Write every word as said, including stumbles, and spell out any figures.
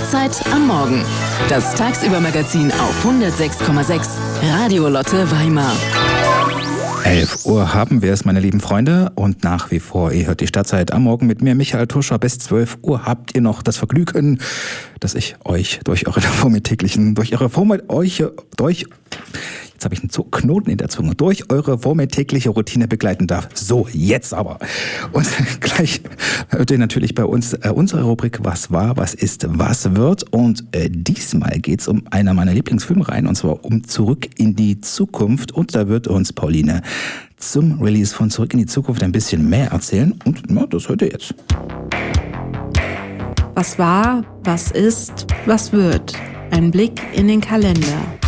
Stadtzeit am Morgen. Das Tagsüber-Magazin auf hundertsechs Komma sechs Radio Lotte Weimar. elf Uhr haben wir es, meine lieben Freunde. Und nach wie vor, ihr hört die Stadtzeit am Morgen mit mir, Michael Tuscher. Bis zwölf Uhr habt ihr noch das Vergnügen, dass ich euch durch eure vormittäglichen, durch eure Vormitt, euch, durch, jetzt habe ich einen Knoten in der Zunge, durch eure vormittägliche Routine begleiten darf. So, jetzt aber. Und gleich hört ihr natürlich bei uns äh, unsere Rubrik Was war, was ist, was wird. Und äh, diesmal geht es um einer meiner Lieblingsfilmreihen, und zwar um Zurück in die Zukunft. Und da wird uns Pauline zum Release von Zurück in die Zukunft ein bisschen mehr erzählen. Und na, das hört ihr jetzt. Was war, was ist, was wird? Ein Blick in den Kalender.